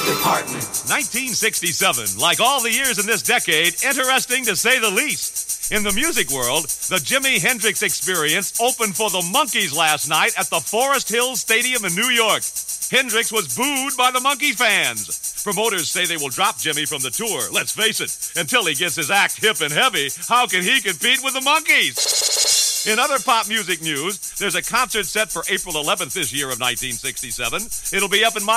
department. 1967, like all the years in this decade, interesting to say the least. In the music world, the Jimi Hendrix Experience opened for the Monkees last night at the Forest Hills Stadium in New York. Hendrix was booed by the Monkees fans. Promoters say they will drop Jimmy from the tour. Let's face it, until he gets his act hip and heavy, how can he compete with the Monkees? In other pop music news, there's a concert set for April 11th this year of 1967. It'll be up in